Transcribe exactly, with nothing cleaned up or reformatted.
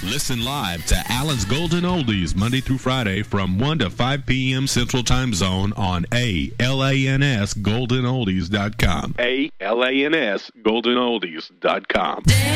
Listen live to Allen's Golden Oldies Monday through Friday from one to five p.m. Central Time Zone on A L A N S golden oldies dot com. A L A N S golden oldies dot com.